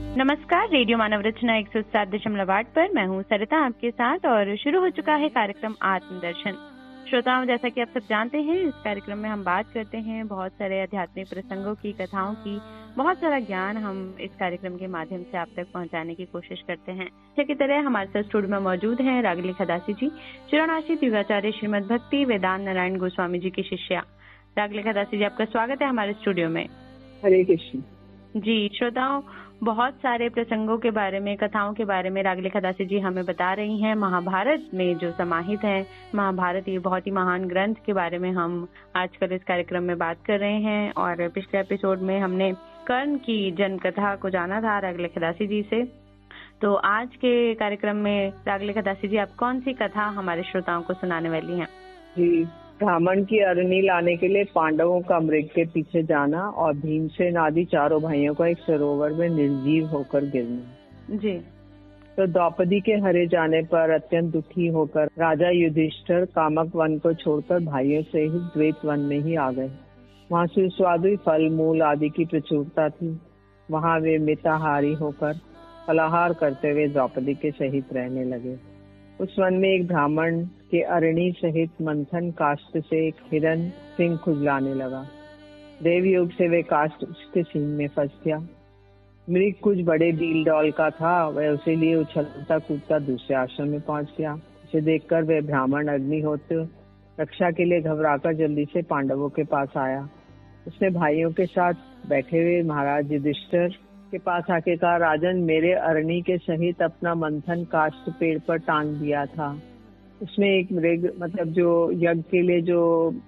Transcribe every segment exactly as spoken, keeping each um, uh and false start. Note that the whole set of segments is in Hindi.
नमस्कार, रेडियो मानव रचना एक सौ सात दशमलव आठ पर मैं हूँ सरिता आपके साथ और शुरू हो चुका है कार्यक्रम आत्मदर्शन। श्रोताओं, जैसा कि आप सब जानते हैं, इस कार्यक्रम में हम बात करते हैं बहुत सारे आध्यात्मिक प्रसंगों की, कथाओं की, बहुत सारा ज्ञान हम इस कार्यक्रम के माध्यम से आप तक पहुंचाने की कोशिश करते हैं। इसी की तरह हमारे साथ स्टूडियो में मौजूद हैं रागली खदासी जी, चौरासी दिव्याचार्य श्रीमद भक्ति वेदांत नारायण गोस्वामी जी की शिष्या। रागली खदासी जी, आपका स्वागत है हमारे स्टूडियो में। हरे कृष्ण जी। श्रोताओं, बहुत सारे प्रसंगों के बारे में, कथाओं के बारे में रागली खदासी जी हमें बता रही हैं। महाभारत में जो समाहित है, महाभारत ये बहुत ही महान ग्रंथ के बारे में हम आजकल इस कार्यक्रम में बात कर रहे हैं। और पिछले एपिसोड में हमने कर्ण की जन्म कथा को जाना था रागली खदासी जी से। तो आज के कार्यक्रम में रागली खदासी जी, आप कौन सी कथा हमारे श्रोताओं को सुनाने वाली हैं? जी, ब्राह्मण की अरणी लाने के लिए पांडवों का मृग के पीछे जाना और भीमसेन आदि चारों भाइयों का एक सरोवर में निर्जीव होकर गिरना। जी। तो द्रौपदी के हरे जाने पर अत्यंत दुखी होकर राजा युधिष्ठिर कामक वन को छोड़कर भाइयों से ही द्वैत वन में ही आ गए। वहाँ सुस्वादु फल मूल आदि की प्रचुरता थी। वहाँ वे मिताहारी होकर फलाहार करते हुए द्रौपदी के सहित रहने लगे। उस वन में एक ब्राह्मण के अरणी सहित मंथन काष्ठ से एक हिरन सिंह खुजलाने लगा। देव योग से वे काष्ठ उसके सींग में फंस गया। मृग कुछ बड़े डील डॉल का था, वह उसे लिए उछलता कूदता दूसरे आश्रम में पहुंच गया। उसे देखकर वह ब्राह्मण अग्निहोत्र रक्षा के लिए घबराकर जल्दी से पांडवों के पास आया। उसने भाइयों के साथ बैठे हुए महाराज युधिष्ठिर के पास आके कहा, राजन, मेरे अरणी के सहित अपना मंथन काष्ठ पेड़ पर टांग दिया था। उसमें एक मृग, मतलब जो यज्ञ के लिए जो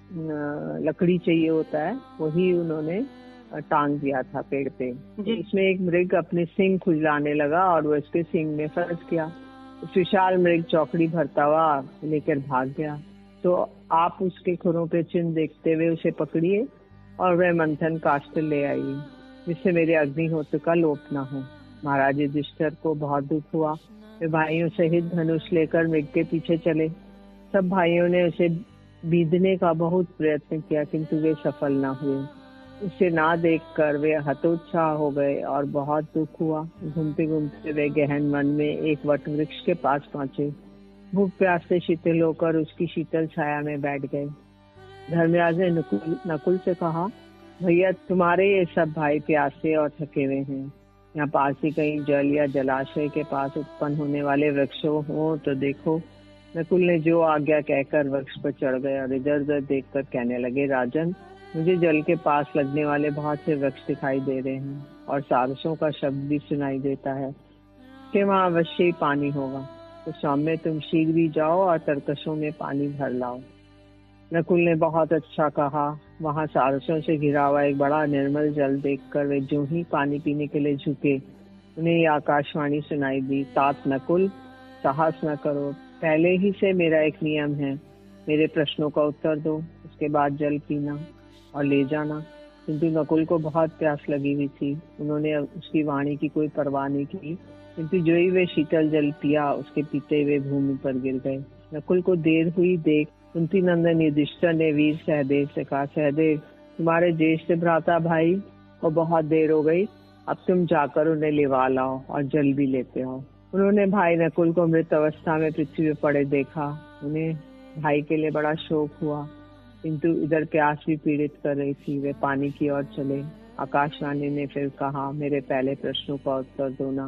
लकड़ी चाहिए होता है, वही उन्होंने टांग दिया था पेड़ पे। इसमें एक मृग अपने सिंग खुजलाने लगा और वो इसके सिंग में फंस गया। उस विशाल मृग चौकड़ी भरता हुआ लेकर भाग गया। तो आप उसके खुरों पे चिन्ह देखते हुए उसे पकड़िए और वह मंथन काष्ठ ले आइए, जिससे मेरे अग्निहोत्र का लोप न हो। महाराज युधिष्ठिर को बहुत दुख हुआ। वे भाइयों सहित धनुष लेकर मृग के पीछे चले। सब भाइयों ने उसे बीधने का बहुत प्रयत्न किया, किंतु वे सफल न हुए। उसे ना देखकर वे हतोत्साह हो गए और बहुत दुख हुआ। घूमते घूमते वे गहन वन में एक वट वृक्ष के पास पहुंचे। भूख प्यास से शीतल होकर उसकी शीतल छाया में बैठ गए। धर्मराज ने नकुल नकुल से कहा, भैया, तुम्हारे ये सब भाई प्यासे और थके हुए हैं। यहाँ पास ही कहीं जल या जलाशय के पास उत्पन्न होने वाले वृक्षों हो तो देखो। नकुल ने जो आज्ञा कहकर वृक्ष पर चढ़ गए और इधर उधर देखकर कहने लगे, राजन, मुझे जल के पास लगने वाले बहुत से वृक्ष दिखाई दे रहे हैं और सारसों का शब्द भी सुनाई देता है कि वहाँ अवश्य ही पानी होगा। तो सौम्य, तुम शीघ्र ही जाओ और तरकशों में पानी भर लाओ। नकुल ने बहुत अच्छा कहा। वहाँ सारसों से घिरा हुआ एक बड़ा निर्मल जल देखकर वे जो ही पानी पीने के लिए झुके, उन्हें ये आकाशवाणी सुनाई दी, तात नकुल, साहस न करो। पहले ही से मेरा एक नियम है, मेरे प्रश्नों का उत्तर दो, उसके बाद जल पीना और ले जाना। किंतु नकुल को बहुत प्यास लगी हुई थी। उन्होंने उसकी वाणी की कोई परवाह नहीं की, किंतु जो ही वे शीतल जल पिया, उसके पीते हुए भूमि पर गिर गए। नकुल को देर हुई देख कुंती नंदन युधिष्ठिर ने वीर सहदेव से कहा, सहदेव, तुम्हारे ज्येष्ठ भ्राता भाई को बहुत देर हो गई, अब तुम जाकर उन्हें लिवा लाओ और जल भी लेते हो। उन्होंने भाई नकुल को मृत अवस्था में पृथ्वी पर पड़े देखा। उन्हें भाई के लिए बड़ा शोक हुआ, किंतु इधर प्यास भी पीड़ित कर रही थी। वे पानी की ओर चले। आकाशवाणी ने फिर कहा, मेरे पहले प्रश्नों का उत्तर दो ना,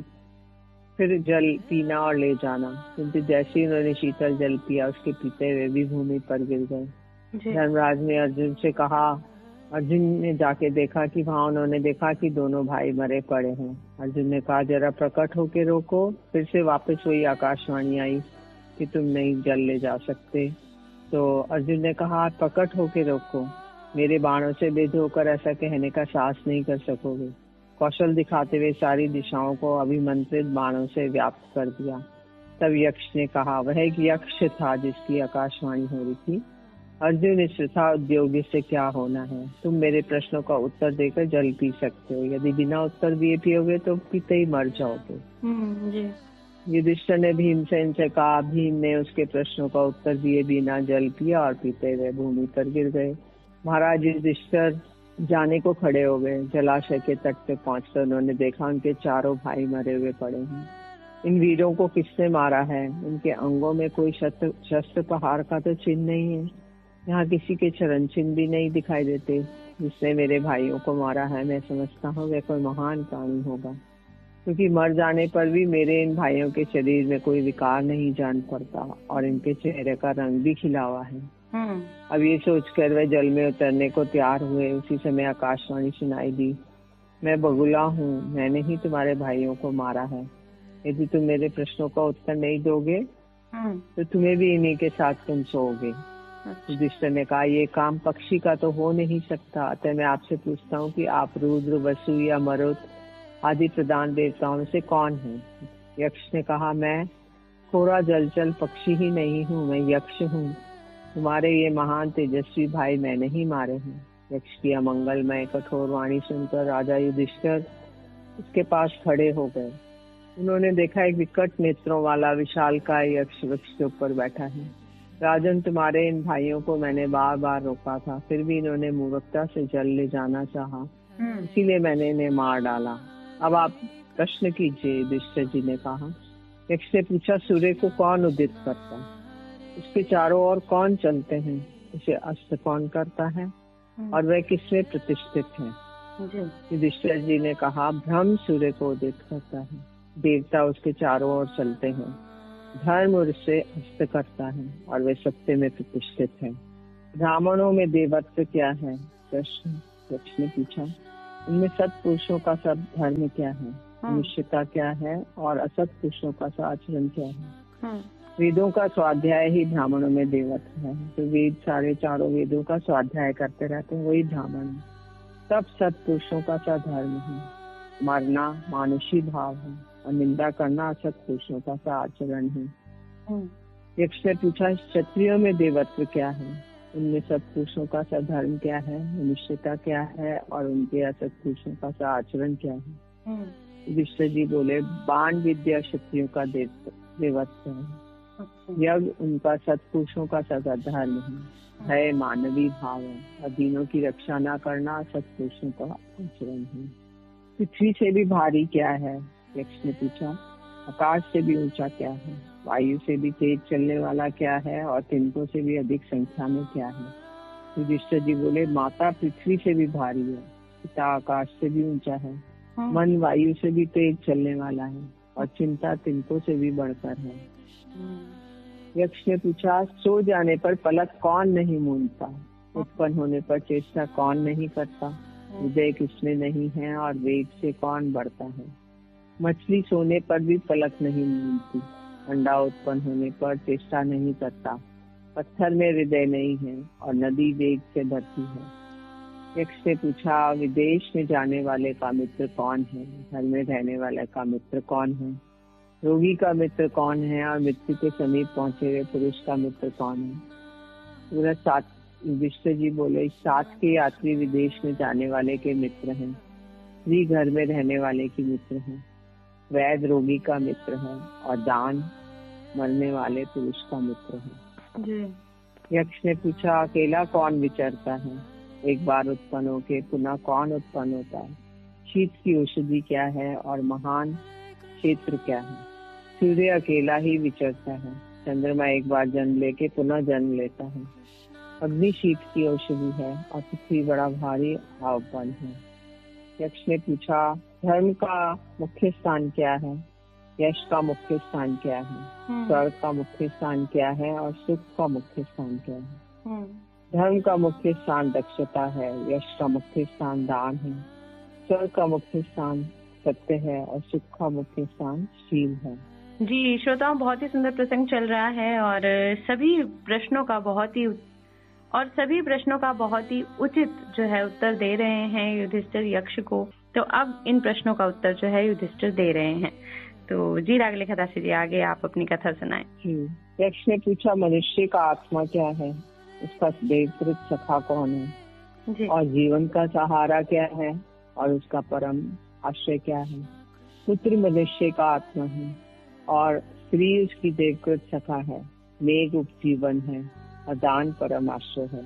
फिर जल पीना और ले जाना। किंतु जैसे ही उन्होंने शीतल जल पिया, उसके पीते हुए भी भूमि पर गिर गए। धर्मराज ने अर्जुन से कहा। अर्जुन ने जाके देखा कि वहाँ उन्होंने देखा कि दोनों भाई मरे पड़े हैं। अर्जुन ने कहा, जरा प्रकट होके रोको। फिर से वापस वही आकाशवाणी आई कि तुम नहीं जल ले जा सकते। तो अर्जुन ने कहा, प्रकट होके रोको, मेरे बाणों से बेध होकर ऐसा कहने का साहस नहीं कर सकोगे। कौशल दिखाते हुए सारी दिशाओं को अभिमंत्रित बाणों से व्याप्त कर दिया। तब यक्ष ने कहा, वह एक यक्ष था जिसकी आकाशवाणी हो रही थी, अर्जुन, इस वृथा उद्योगी से क्या होना है? तुम मेरे प्रश्नों का उत्तर देकर जल पी सकते हो, यदि बिना उत्तर दिए पियोगे तो पीते ही मर जाओगे। जी। युधिष्ठिर ने भीमसेन से कहा। भीम ने उसके प्रश्नों का उत्तर दिए बिना जल पिया और पीते हुए भूमि पर गिर गए। महाराज युधिष्ठिर जाने को खड़े हो गए। जलाशय के तट पे पहुंचकर उन्होंने देखा उनके चारों भाई मरे हुए पड़े हैं। इन वीरों को किसने मारा है? उनके अंगों में कोई शस्त्र शस्त्र प्रहार का तो चिन्ह नहीं है। यहाँ किसी के चरण चिन्ह भी नहीं दिखाई देते। जिसने मेरे भाइयों को मारा है, मैं समझता हूँ वह कोई महान प्राणी होगा, क्योंकि मर जाने पर भी मेरे इन भाइयों के शरीर में कोई विकार नहीं जान पड़ता और इनके चेहरे का रंग भी खिला हुआ है। अब ये सोचकर वह जल में उतरने को तैयार हुए। उसी समय आकाशवाणी सुनाई दी, मैं बगुला हूँ, मैंने ही तुम्हारे भाइयों को मारा है। यदि तुम मेरे प्रश्नों का उत्तर नहीं दोगे तो तुम्हें भी इन्हीं के साथ तुम सोओगे। युधिष्ठिर ने कहा, ये काम पक्षी का तो हो नहीं सकता, अतः मैं आपसे पूछता हूँ कि आप रुद्र, वसु या मरुत आदि प्रधान देवताओं में से कौन है? यक्ष ने कहा, मैं कोरा जलचल पक्षी ही नहीं हूँ, मैं यक्ष हूँ। तुम्हारे ये महान तेजस्वी भाई मैंने ही मारे हैं। यक्ष की अमंगलमय कठोर वाणी सुनकर राजा युधिष्ठिर उसके पास खड़े हो गए। उन्होंने देखा एक विकट नेत्रों वाला विशालकाय यक्ष वृक्ष के ऊपर बैठा है। राजन, तुम्हारे इन भाइयों को मैंने बार बार रोका था, फिर भी इन्होंने मूर्खता से जल ले जाना चाहा, इसीलिए मैंने इन्हें मार डाला। अब आप प्रश्न कीजिए, युधिष्ठिर जी ने कहा। यक्ष ने पूछा, सूर्य को कौन उदित करता है? उसके चारों ओर कौन चलते हैं? उसे अस्त कौन करता है और वह किसमें प्रतिष्ठित है? युधिष्ठिर जी ने कहा, ब्रह्म सूर्य को उदित करता है, देवता उसके चारों ओर चलते हैं, धर्म उससे अस्त करता है और वे सत्य में प्रतिष्ठित है। ब्राह्मणों में देवत्व क्या है? प्रश्न यक्ष ने पूछा। उनमें सत पुरुषों का सब धर्म क्या है? मनुष्यता क्या है और असत पुरुषों का आचरण क्या है? वेदों का स्वाध्याय ही ब्राह्मणों में देवत्व है। तो वेद सारे चारों वेदों का स्वाध्याय करते रहते हैं, वही ब्राह्मण है। सब सत्पुरुषों का सा धर्म है। मरना मानुषी भाव है और निंदा करना असत पुरुषों का सा आचरण है। यक्ष ने पूछा, क्षत्रियों में देवत्व क्या है? उनमें सत्पुरुषों का सा धर्म क्या है? मनुष्यता क्या है और उनके असत पुरुषों का सा आचरण क्या है? युधिष्ठिर जी बोले, बाण विद्या क्षत्रियों का देवत्व है, यज्ञ उनका सत्पुरुषों का सदा धर्म है, भय मानवीय भाव है और दीनों की रक्षा न करना सत्पुरुषों का आचरण है। पृथ्वी से भी भारी क्या है? यक्ष ने पूछा। आकाश से भी ऊंचा क्या है? वायु से भी तेज चलने वाला क्या है और तिनकों से भी अधिक संख्या में क्या है? युधिष्ठिर जी बोले, माता पृथ्वी से भी भारी है, पिता आकाश से भी ऊंचा है, मन वायु से भी तेज चलने वाला है और चिंता तिनकों से भी बढ़कर है। यक्ष ने पूछा, सो जाने पर पलक कौन नहीं मूंदता? उत्पन्न होने पर चेष्टा कौन नहीं करता? हृदय किसमें नहीं है और वेग से कौन बढ़ता है? मछली सोने पर भी पलक नहीं मूंदती, अंडा उत्पन्न होने पर चेष्टा नहीं करता, पत्थर में हृदय नहीं है और नदी वेग से बढ़ती है। यक्ष ने पूछा, विदेश में जाने वाले का मित्र कौन है? घर में रहने वाले का मित्र कौन है? रोगी का मित्र कौन है और मृत्यु के समीप पहुंचे हुए पुरुष का मित्र कौन है? पूरा सात युधिष्ठिर जी बोले, सात के यात्री विदेश में जाने वाले के मित्र हैं, स्त्री घर में रहने वाले की मित्र है, वैद्य रोगी का मित्र है और दान मरने वाले पुरुष का मित्र है। यक्ष ने पूछा, अकेला कौन विचरता है? एक बार उत्पन्न होके पुनः कौन उत्पन्न होता है? शीत की औषधि क्या है और महान क्षेत्र क्या है? सूर्य अकेला ही विचरता है, चंद्रमा एक बार जन्म लेके पुनः जन्म लेता है, अग्नि शीत की औषधि है और पृथ्वी बड़ा भारी आवपन है। यक्ष ने पूछा, धर्म का मुख्य स्थान क्या है? यश का मुख्य स्थान क्या है? स्वर्ग का मुख्य स्थान क्या है और सुख का मुख्य स्थान क्या है? धर्म का मुख्य स्थान दक्षता है, यश का मुख्य स्थान दान है, स्वर्ग का मुख्य स्थान सत्य है और सुख का मुख्य स्थान शील है। जी श्रोताओं, बहुत ही सुंदर प्रसंग चल रहा है और सभी प्रश्नों का बहुत ही और सभी प्रश्नों का बहुत ही उचित जो है उत्तर दे रहे हैं युधिष्ठिर यक्ष को। तो अब इन प्रश्नों का उत्तर जो है युधिष्ठिर दे रहे हैं। तो जी रागलेखा दासी जी, आगे आप अपनी कथा सुनाएं। यक्ष ने पूछा, मनुष्य का आत्मा क्या है? उसका देवकृत सखा कौन है? जी। और जीवन का सहारा क्या है और उसका परम आश्रय क्या है? पुत्र मनुष्य का आत्मा है और स्त्री उसकी देवकृत सखा है, मेघ उपजीवन है और दान परम आश्रय है।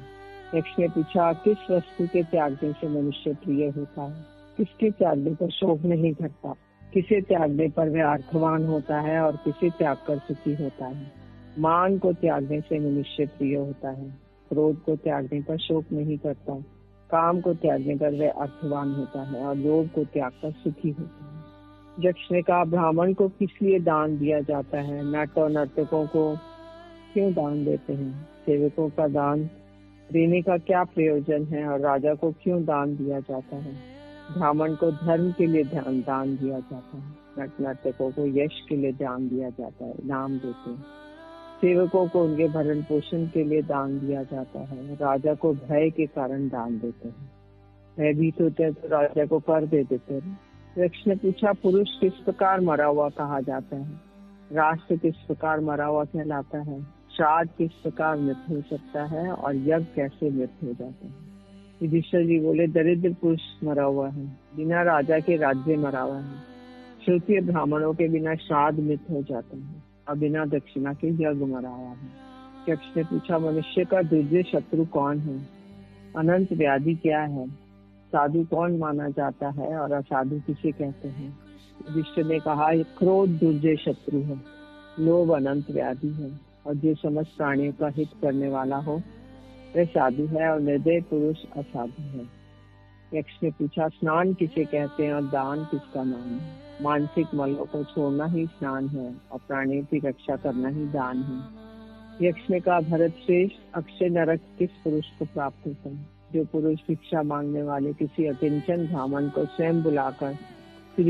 यक्ष ने पूछा, किस वस्तु के त्यागने से मनुष्य प्रिय होता है? किसके त्यागने पर शोक नहीं करता? किसे त्यागने पर वह अर्थवान होता है और किसे त्याग कर सुखी होता है? मान को त्यागने से मनुष्य प्रिय होता है, क्रोध को त्यागने पर शोक नहीं करता, काम को त्यागने पर वह अर्थवान होता है और लोभ को त्याग कर सुखी होता है। यक्ष ने कहा, ब्राह्मण को किस लिए दान दिया जाता है? नट और नर्तकों को क्यों दान देते हैं? सेवकों का दान देने का क्या प्रयोजन है और राजा को क्यों दान दिया जाता है? ब्राह्मण को धर्म के लिए ध्यान दान दिया जाता है, नट नर्तकों को यश के लिए दान दिया जाता है, इनाम देते हैं, सेवकों को उनके भरण पोषण के लिए दान दिया जाता है, राजा को भय के कारण दान देते हैं। भयभीत होते हैं तो राजा को कर दे देते हैं। यक्ष ने पूछा, पुरुष किस प्रकार मरा हुआ कहा जाता है? राष्ट्र किस प्रकार मरा हुआ कहलाता है? श्राद्ध किस प्रकार मृत हो सकता है और यज्ञ कैसे मृत हो जाता है? युधिष्ठिर जी बोले, दरिद्र पुरुष मरा हुआ है, बिना राजा के राज्य मरा हुआ है, श्रुतीय ब्राह्मणों के बिना श्राद्ध मृत हो जाता है और बिना दक्षिणा के यज्ञ मरा हुआ है। यक्ष ने पूछा, मनुष्य का दूसरे शत्रु कौन है? अनंत व्याधि क्या है? साधु कौन माना जाता है और असाधु किसे कहते हैं? युधिष्ठिर ने कहा, क्रोध दुर्जय शत्रु है, लोभ अनंत व्याधि है और जो समस्त प्राणियों का हित करने वाला हो वह साधु है और निर्दय पुरुष असाधु है। यक्ष ने पूछा, स्नान किसे कहते हैं और दान किसका नाम है? मानसिक मलों को छोड़ना ही स्नान है और प्राणियों की रक्षा करना ही दान है। यक्ष ने कहा, भरत श्रेष्ठ, अक्षय नरक किस पुरुष को प्राप्त होता है? जो पुरुष भिक्षा मांगने वाले किसी अकिंचन ब्राह्मण को स्वयं बुलाकर